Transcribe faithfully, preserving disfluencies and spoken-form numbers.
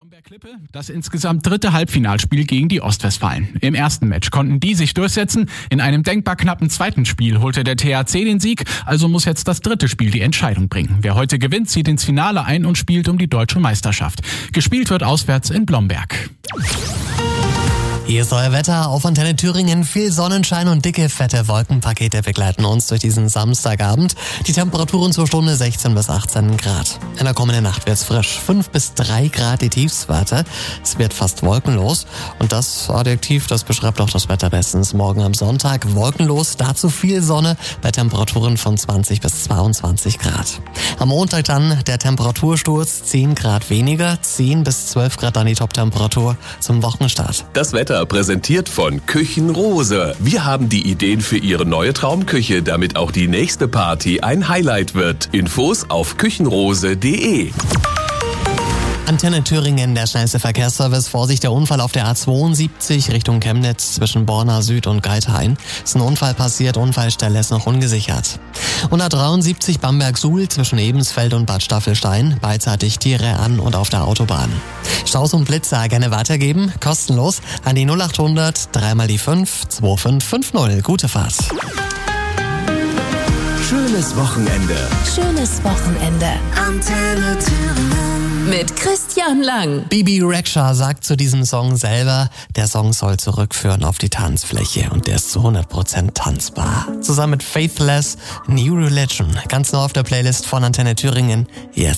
Blomberg-Lippe, das insgesamt dritte Halbfinalspiel gegen die Ostwestfalen. Im ersten Match konnten die sich durchsetzen. In einem denkbar knappen zweiten Spiel holte der T H C den Sieg, also muss jetzt das dritte Spiel die Entscheidung bringen. Wer heute gewinnt, zieht ins Finale ein und spielt um die deutsche Meisterschaft. Gespielt wird auswärts in Blomberg. Hier ist euer Wetter auf Antenne Thüringen. Viel Sonnenschein und dicke, fette Wolkenpakete begleiten uns durch diesen Samstagabend. Die Temperaturen zur Stunde sechzehn bis achtzehn Grad. In der kommenden Nacht wird's frisch. fünf bis drei Grad die Tiefstwerte. Es wird fast wolkenlos. Und das Adjektiv, das beschreibt auch das Wetter bestens. Morgen am Sonntag wolkenlos, dazu viel Sonne bei Temperaturen von zwanzig bis zweiundzwanzig Grad. Am Montag dann der Temperatursturz, zehn Grad weniger, zehn bis zwölf Grad dann die Toptemperatur zum Wochenstart. Das Wetter präsentiert von Küchenrose. Wir haben die Ideen für Ihre neue Traumküche, damit auch die nächste Party ein Highlight wird. Infos auf küchenrose punkt de. Antenne Thüringen, der schnellste Verkehrsservice. Vorsicht, der Unfall auf der A zweiundsiebzig Richtung Chemnitz zwischen Borna Süd und Geithain. Ist ein Unfall passiert, Unfallstelle ist noch ungesichert. hundertdreiundsiebzig Bamberg-Suhl zwischen Ebensfeld und Bad Staffelstein. Beidseitig Tiere an und auf der Autobahn. Staus und Blitzer gerne weitergeben, kostenlos an die null achthundert, dreimal die fünf, zwei fünf fünf null. Gute Fahrt. Schönes Wochenende. Schönes Wochenende. Antenne Thüringen. Mit Christian Lang. Bibi Rexha sagt zu diesem Song selber, der Song soll zurückführen auf die Tanzfläche und der ist zu hundert Prozent tanzbar. Zusammen mit Faithless, New Religion, ganz neu auf der Playlist von Antenne Thüringen, jetzt.